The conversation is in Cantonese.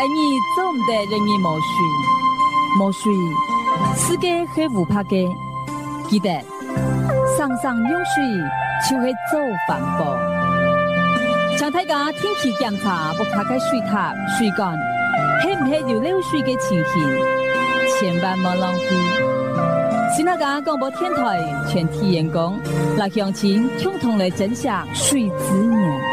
而你总得人你莫水，莫水，世界很无怕的，记得上上用水就会走环保。像大家天气检查不卡开水塔、水管，是不是有漏水的情形？千万莫浪费。新加坡广播电台全体员工来乡亲共同来珍惜水资源。